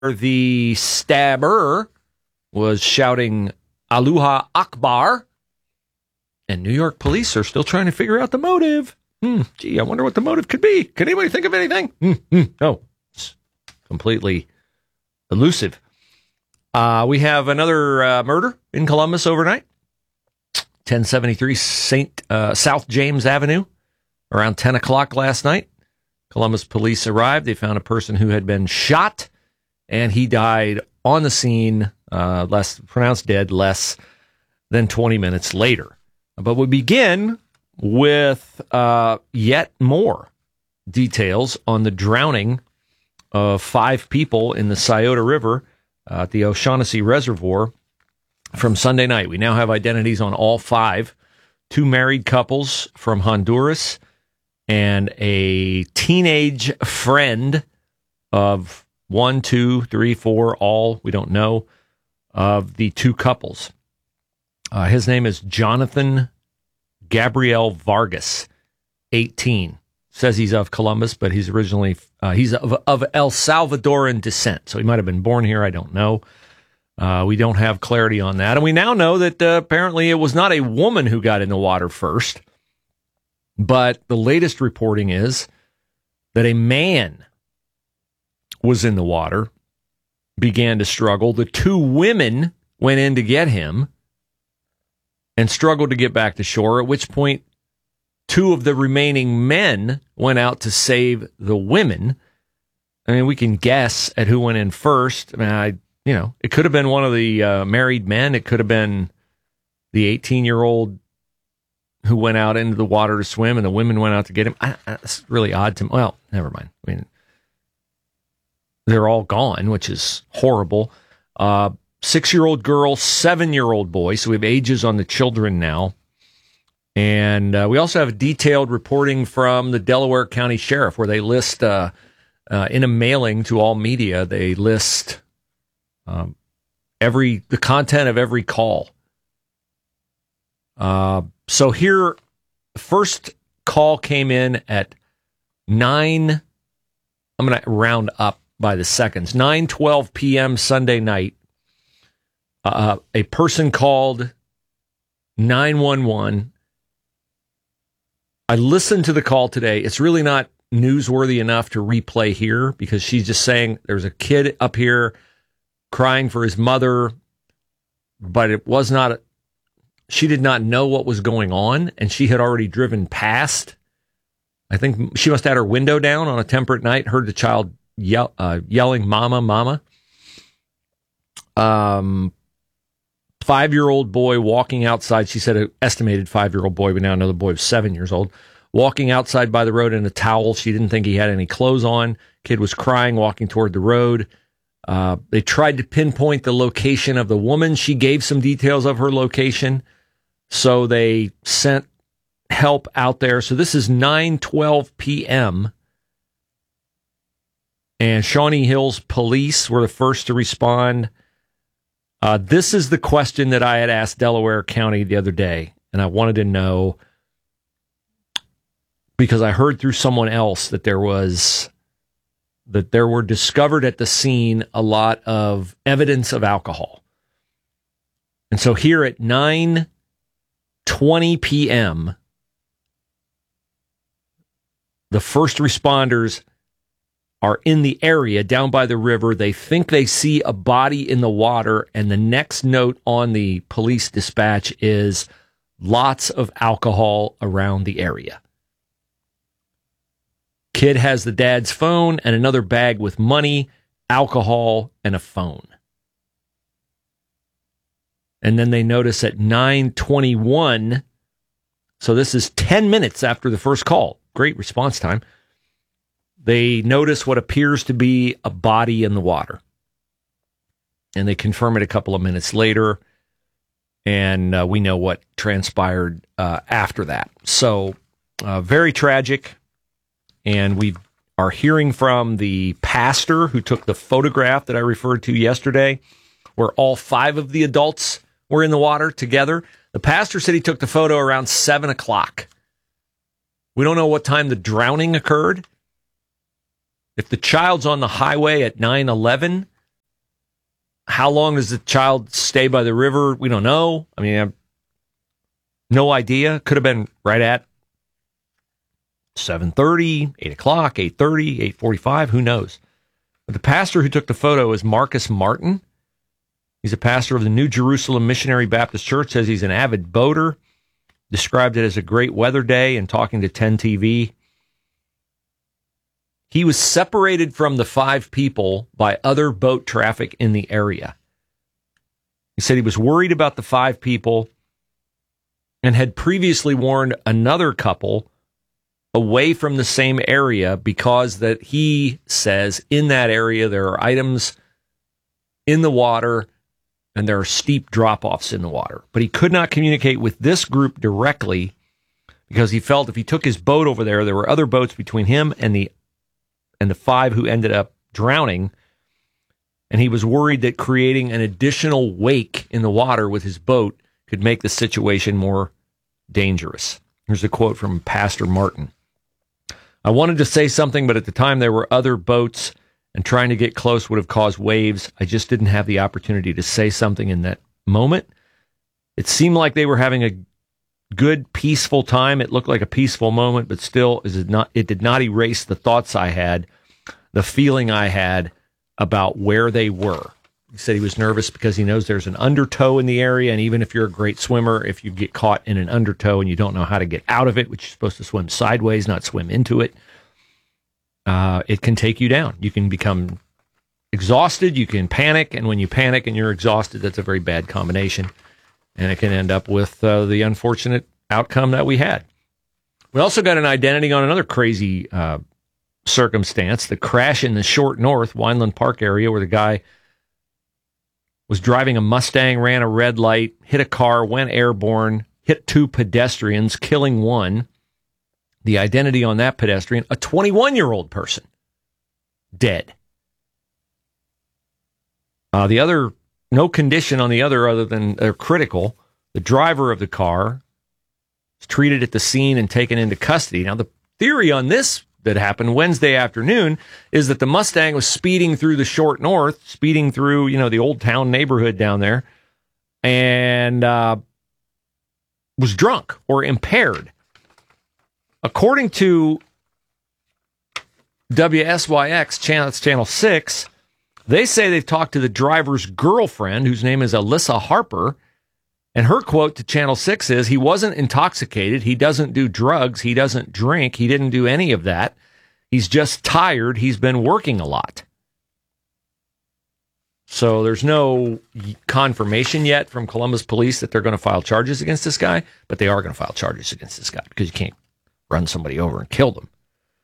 The stabber was shouting Allahu Akbar, and New York police are still trying to figure out the motive. Gee, I wonder what the motive could be. Can anybody think of anything? No, it's completely elusive. We have another murder in Columbus overnight. 1073 South James Avenue, around 10 o'clock last night. Columbus police arrived. They found a person who had been shot, and he died on the scene, pronounced dead less than 20 minutes later. But we begin with yet more details on the drowning of 5 people in the Scioto River at the O'Shaughnessy Reservoir from Sunday night. We now have identities on all 5. 2 married couples from Honduras and a teenage friend of 1, 2, 3, 4, all, we don't know, of the 2 couples. His name is Jonathan Gabriel Vargas, 18. Says he's of Columbus, but he's originally he's of El Salvadoran descent, so he might have been born here. I don't know. We don't have clarity on that, and we now know that apparently it was not a woman who got in the water first, but the latest reporting is that a man was in the water, began to struggle. The 2 women went in to get him and struggled to get back to shore, at which point 2 of the remaining men went out to save the women. I mean, we can guess at who went in first. I mean, it could have been one of the married men. It could have been the 18-year-old who went out into the water to swim, and the women went out to get him. It's really odd to me. Well, never mind. I mean, they're all gone, which is horrible. 6-year-old girl, 7-year-old boy. So we have ages on the children now. And we also have detailed reporting from the Delaware County Sheriff, where they list, in a mailing to all media, they list the content of every call. So here, first call came in at 9, I'm going to round up by the seconds, 9:12 p.m. Sunday night. A person called 911. I listened to the call today. It's really not newsworthy enough to replay here because she's just saying there's a kid up here crying for his mother, but it was not, she did not know what was going on, and she had already driven past. I think she must have had her window down on a temperate night, heard the child yelling, "Mama, Mama." 5-year-old boy walking outside. She said an estimated 5-year-old boy. We now know the boy was 7 years old. Walking outside by the road in a towel. She didn't think he had any clothes on. Kid was crying, walking toward the road. They tried to pinpoint the location of the woman. She gave some details of her location. So they sent help out there. So this is 9:12 p.m. And Shawnee Hills police were the first to respond. This is the question that I had asked Delaware County the other day, and I wanted to know, because I heard through someone else that there were discovered at the scene a lot of evidence of alcohol. And so here at 9:20 p.m., the first responders are in the area down by the river. They think they see a body in the water, and the next note on the police dispatch is lots of alcohol around the area. Kid has the dad's phone and another bag with money, alcohol, and a phone. And then they notice at 9:21, so this is 10 minutes after the first call. Great response time. They notice what appears to be a body in the water. And they confirm it a couple of minutes later. And we know what transpired after that. So very tragic. And we are hearing from the pastor who took the photograph that I referred to yesterday, where all 5 of the adults were in the water together. The pastor said he took the photo around 7 o'clock. We don't know what time the drowning occurred. If the child's on the highway at 9:11, How long does the child stay by the river? We don't know. I mean, I have no idea. Could have been right at 7:30, 8 o'clock, 8:30, 8:45. Who knows? But the pastor who took the photo is Marcus Martin. He's a pastor of the New Jerusalem Missionary Baptist Church, says he's an avid boater, described it as a great weather day and talking to 10 TV. He was separated from the 5 people by other boat traffic in the area. He said he was worried about the 5 people and had previously warned another couple away from the same area because that he says in that area there are items in the water and there are steep drop-offs in the water. But he could not communicate with this group directly because he felt if he took his boat over there, there were other boats between him and the 5 who ended up drowning, and he was worried that creating an additional wake in the water with his boat could make the situation more dangerous. Here's a quote from Pastor Martin. I wanted to say something, but at the time there were other boats, and trying to get close would have caused waves. I just didn't have the opportunity to say something in that moment. It seemed like they were having a good, peaceful time. It looked like a peaceful moment, but still, it did not erase the thoughts I had, the feeling I had about where they were. He said he was nervous because he knows there's an undertow in the area, and even if you're a great swimmer, if you get caught in an undertow and you don't know how to get out of it, which you're supposed to swim sideways, not swim into it, it can take you down. You can become exhausted, you can panic, and when you panic and you're exhausted, that's a very bad combination, and it can end up with the unfortunate outcome that we had. We also got an identity on another crazy circumstance, the crash in the Short North, Wineland Park area, where the guy was driving a Mustang, ran a red light, hit a car, went airborne, hit 2 pedestrians, killing 1. The identity on that pedestrian, a 21-year-old person, dead. The other, no condition on the other than they're critical. The driver of the car was treated at the scene and taken into custody. Now, the theory on this that happened Wednesday afternoon is that the Mustang was speeding through the Short North, speeding through, the Old Town neighborhood down there, and was drunk or impaired. According to WSYX, Channel 6, they say they've talked to the driver's girlfriend, whose name is Alyssa Harper, and her quote to Channel 6 is, he wasn't intoxicated, he doesn't do drugs, he doesn't drink, he didn't do any of that. He's just tired, he's been working a lot. So there's no confirmation yet from Columbus Police that they're going to file charges against this guy, but they are going to file charges against this guy because you can't run somebody over and kill them.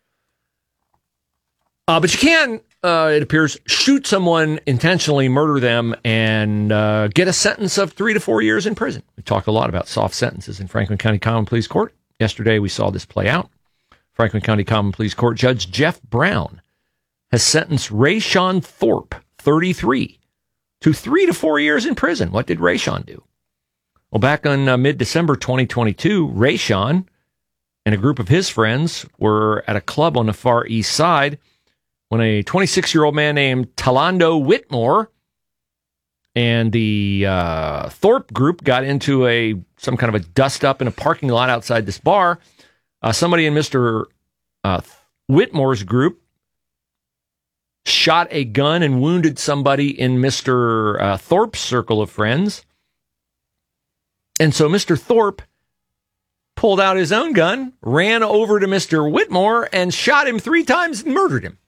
But you can, it appears, shoot someone, intentionally murder them, and get a sentence of 3 to 4 years in prison. We talked a lot about soft sentences in Franklin County Common Pleas Court. Yesterday we saw this play out. Franklin County Common Pleas Court Judge Jeff Brown has sentenced Rayshawn Thorpe, 33, to 3 to 4 years in prison. What did Rayshawn do? Well, back on mid-December 2022, Rayshawn and a group of his friends were at a club on the Far East Side when a 26-year-old man named Talando Whitmore and the Thorpe group got into some kind of a dust-up in a parking lot outside this bar. Somebody in Mr. Whitmore's group shot a gun and wounded somebody in Mr. Thorpe's circle of friends. And so Mr. Thorpe pulled out his own gun, ran over to Mr. Whitmore, and shot him 3 times and murdered him.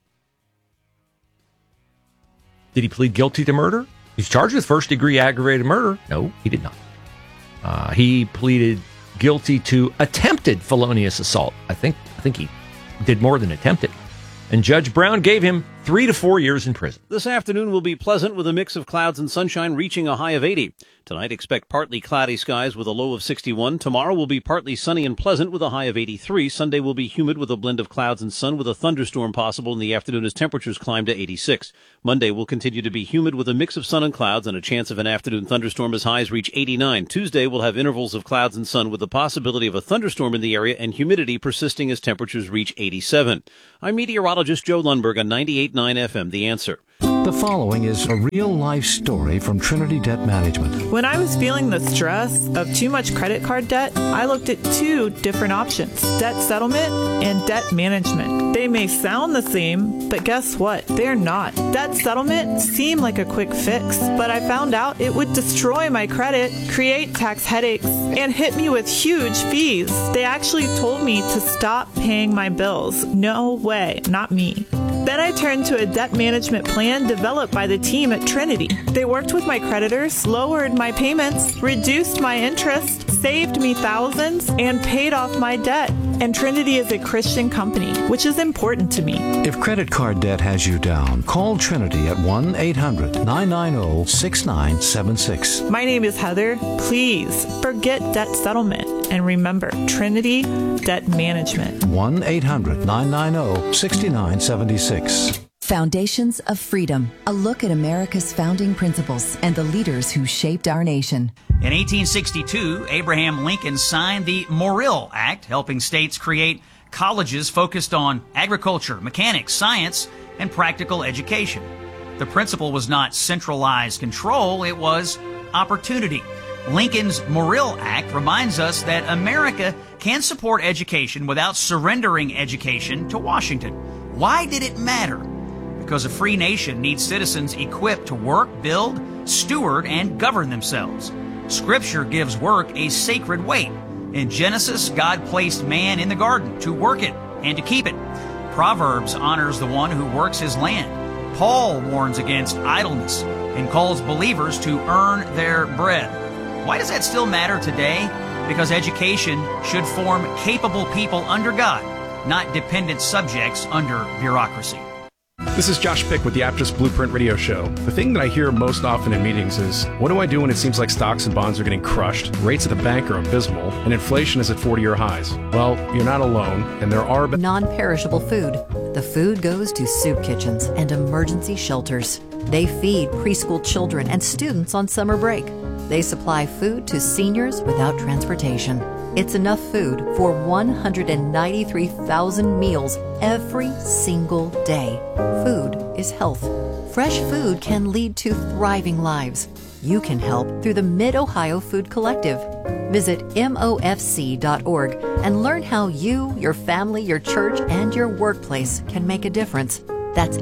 Did he plead guilty to murder? He's charged with first-degree aggravated murder. No, he did not. He pleaded guilty to attempted felonious assault. I think he did more than attempted. And Judge Brown gave him 3 to 4 years in prison. This afternoon will be pleasant with a mix of clouds and sunshine reaching a high of 80. Tonight, expect partly cloudy skies with a low of 61. Tomorrow will be partly sunny and pleasant with a high of 83. Sunday will be humid with a blend of clouds and sun with a thunderstorm possible in the afternoon as temperatures climb to 86. Monday will continue to be humid with a mix of sun and clouds and a chance of an afternoon thunderstorm as highs reach 89. Tuesday will have intervals of clouds and sun with the possibility of a thunderstorm in the area and humidity persisting as temperatures reach 87. I'm meteorologist Joe Lundberg on 98.9 FM, The Answer. The following is a real-life story from Trinity Debt Management. When I was feeling the stress of too much credit card debt, I looked at two different options: debt settlement and debt management. They may sound the same, but guess what? They're not. Debt settlement seemed like a quick fix, but I found out it would destroy my credit, create tax headaches, and hit me with huge fees. They actually told me to stop paying my bills. No way, not me. Then I turned to a debt management plan developed by the team at Trinity. They worked with my creditors, lowered my payments, reduced my interest, saved me thousands, and paid off my debt. And Trinity is a Christian company, which is important to me. If credit card debt has you down, call Trinity at 1-800-990-6976. My name is Heather. Please forget debt settlement and remember Trinity Debt Management. 1-800-990-6976. Foundations of Freedom, a look at America's founding principles and the leaders who shaped our nation. In 1862, Abraham Lincoln signed the Morrill Act, helping states create colleges focused on agriculture, mechanics, science, and practical education. The principle was not centralized control, it was opportunity. Lincoln's Morrill Act reminds us that America can support education without surrendering education to Washington. Why did it matter? Because a free nation needs citizens equipped to work, build, steward, and govern themselves. Scripture gives work a sacred weight. In Genesis, God placed man in the garden to work it and to keep it. Proverbs honors the one who works his land. Paul warns against idleness and calls believers to earn their bread. Why does that still matter today? Because education should form capable people under God, not dependent subjects under bureaucracy. This is Josh Pick with the Aptus Blueprint Radio Show. The thing that I hear most often in meetings is, what do I do when it seems like stocks and bonds are getting crushed, rates at the bank are abysmal, and inflation is at 40-year highs? Well, you're not alone, and there are Non-perishable food. The food goes to soup kitchens and emergency shelters. They feed preschool children and students on summer break. They supply food to seniors without transportation. It's enough food for 193,000 meals every single day. Food is health. Fresh food can lead to thriving lives. You can help through the Mid-Ohio Food Collective. Visit MOFC.org and learn how you, your family, your church, and your workplace can make a difference. That's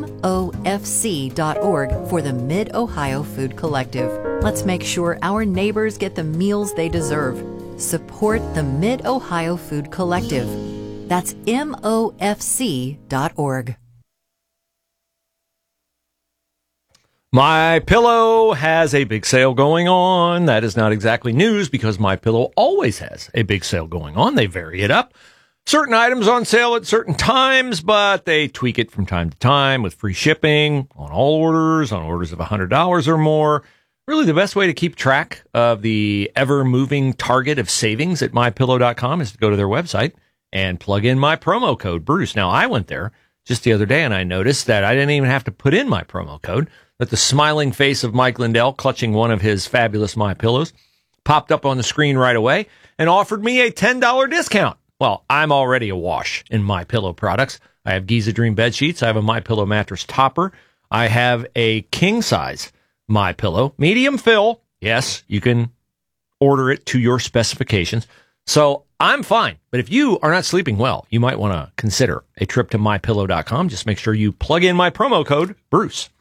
MOFC.org for the Mid-Ohio Food Collective. Let's make sure our neighbors get the meals they deserve. Support the Mid-Ohio Food Collective. That's MOFC.org. MyPillow has a big sale going on. That is not exactly news because MyPillow always has a big sale going on. They vary it up. Certain items on sale at certain times, but they tweak it from time to time with free shipping on all orders, on orders of $100 or more. Really, the best way to keep track of the ever-moving target of savings at MyPillow.com is to go to their website and plug in my promo code, Bruce. Now, I went there just the other day, and I noticed that I didn't even have to put in my promo code, that the smiling face of Mike Lindell clutching one of his fabulous MyPillows popped up on the screen right away and offered me a $10 discount. Well, I'm already awash in MyPillow products. I have Giza Dream bed sheets. I have a MyPillow mattress topper. I have a king-size MyPillow, medium fill. Yes, you can order it to your specifications. So I'm fine. But if you are not sleeping well, you might want to consider a trip to MyPillow.com. Just make sure you plug in my promo code, Bruce.